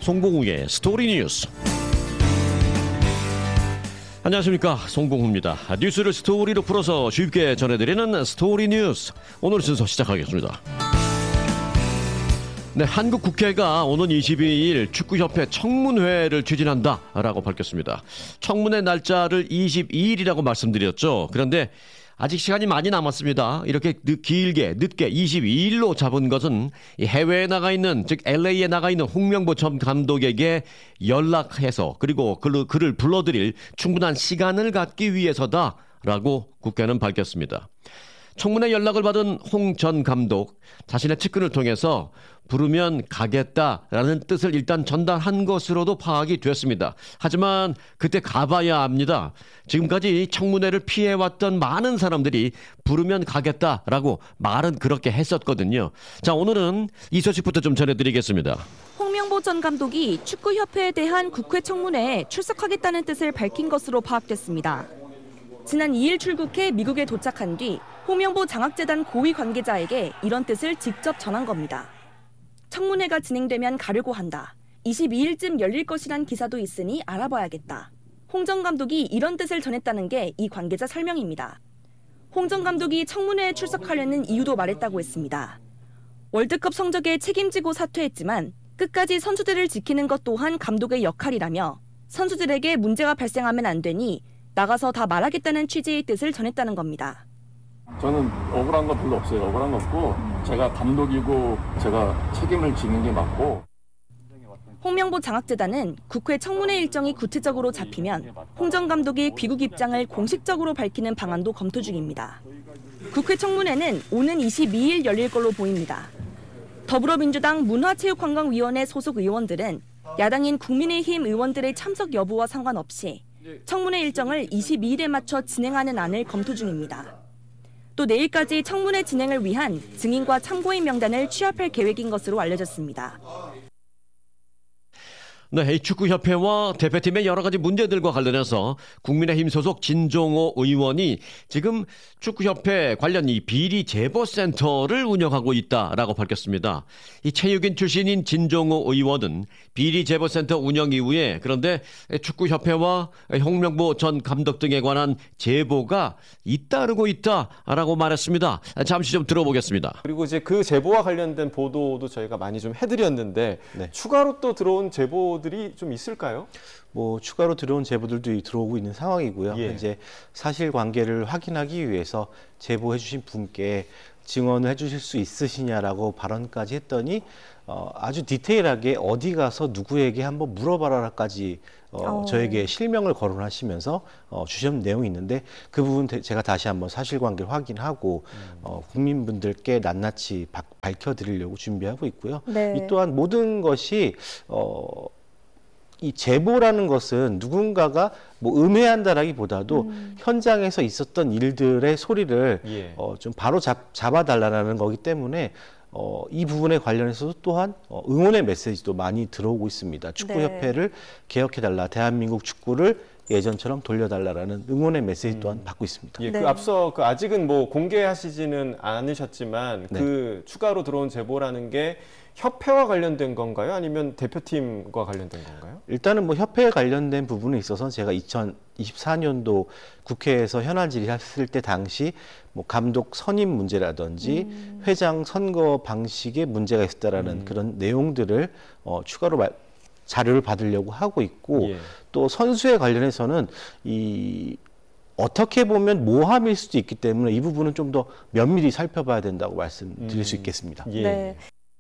송봉우의 스토리 뉴스. 안녕하십니까, 송봉우입니다. 뉴스를 스토리로 풀어서 쉽게 전해드리는 스토리 뉴스. 오늘 순서 시작하겠습니다. 네, 한국 국회가 오는 22일 축구협회 청문회를 추진한다라고 밝혔습니다. 청문회 날짜를 22일이라고 말씀드렸죠. 그런데 아직 시간이 많이 남았습니다. 이렇게 늦게 22일로 잡은 것은 해외에 나가 있는, 즉 LA에 나가 있는 홍명보 전 감독에게 연락해서 그리고 그를 불러들일 충분한 시간을 갖기 위해서다라고 국회는 밝혔습니다. 청문회 연락을 받은 홍 전 감독, 자신의 측근을 통해서 부르면 가겠다라는 뜻을 일단 전달한 것으로도 파악이 됐습니다. 하지만 그때 가봐야 합니다. 지금까지 청문회를 피해왔던 많은 사람들이 부르면 가겠다라고 말은 그렇게 했었거든요. 자, 오늘은 이 소식부터 좀 전해드리겠습니다. 홍명보 전 감독이 축구협회에 대한 국회 청문회에 출석하겠다는 뜻을 밝힌 것으로 파악됐습니다. 지난 2일 출국해 미국에 도착한 뒤 홍명보 장학재단 고위 관계자에게 이런 뜻을 직접 전한 겁니다. 청문회가 진행되면 가려고 한다. 22일쯤 열릴 것이란 기사도 있으니 알아봐야겠다. 홍 전 감독이 이런 뜻을 전했다는 게 이 관계자 설명입니다. 홍 전 감독이 청문회에 출석하려는 이유도 말했다고 했습니다. 월드컵 성적에 책임지고 사퇴했지만 끝까지 선수들을 지키는 것 또한 감독의 역할이라며 선수들에게 문제가 발생하면 안 되니 나가서 다 말하겠다는 취지의 뜻을 전했다는 겁니다. 저는 억울한 거 별로 없어요. 억울한 거 없고 제가 감독이고 제가 책임을 지는 게 맞고. 홍명보 장학재단은 국회 청문회 일정이 구체적으로 잡히면 홍 전 감독의 귀국 입장을 공식적으로 밝히는 방안도 검토 중입니다. 국회 청문회는 오는 22일 열릴 걸로 보입니다. 더불어민주당 문화체육관광위원회 소속 의원들은 야당인 국민의힘 의원들의 참석 여부와 상관없이 청문회 일정을 22일에 맞춰 진행하는 안을 검토 중입니다. 또 내일까지 청문회 진행을 위한 증인과 참고인 명단을 취합할 계획인 것으로 알려졌습니다. 네, 축구협회와 대표팀의 여러 가지 문제들과 관련해서 국민의힘 소속 진종호 의원이 지금 축구협회 관련 이 비리 제보센터를 운영하고 있다라고 밝혔습니다. 이 체육인 출신인 진종호 의원은 비리 제보센터 운영 이후에 그런데 축구협회와 홍명보 전 감독 등에 관한 제보가 잇따르고 있다라고 말했습니다. 잠시 좀 들어보겠습니다. 그리고 이제 그 제보와 관련된 보도도 저희가 많이 좀 해드렸는데 추가로 또 들어온 제보들이 좀 있을까요? 뭐 추가로 들어온 제보들도 들어오고 있는 상황이고요. 이제 사실관계를 확인하기 위해서 제보해 주신 분께 증언을 해주실 수 있으시냐라고 발언까지 했더니 아주 디테일하게 어디 가서 누구에게 한번 물어봐라까지 저에게 실명을 거론하시면서 주신 내용이 있는데 그 부분 제가 다시 한번 사실관계를 확인하고 국민분들께 낱낱이 밝혀드리려고 준비하고 있고요. 이 또한 모든 것이 이 제보라는 것은 누군가가 뭐 음해한다라기보다도 현장에서 있었던 일들의 소리를 좀 바로 잡아달라는 거기 때문에 이 부분에 관련해서도 또한 응원의 메시지도 많이 들어오고 있습니다. 축구협회를 개혁해달라, 대한민국 축구를 예전처럼 돌려달라라는 응원의 메시지 또한 받고 있습니다. 그 앞서 아직은 뭐 공개하시지는 않으셨지만 그 추가로 들어온 제보라는 게 협회와 관련된 건가요? 아니면 대표팀과 관련된 건가요? 일단은 뭐 협회에 관련된 부분에 있어서 제가 2024년도 국회에서 현안 질의했을 때 당시 뭐 감독 선임 문제라든지 회장 선거 방식에 문제가 있었다라는 그런 내용들을 추가로 자료를 받으려고 하고 있고 또 선수에 관련해서는 어떻게 보면 모함일 수도 있기 때문에 이 부분은 좀 더 면밀히 살펴봐야 된다고 말씀드릴 수 있겠습니다. 네.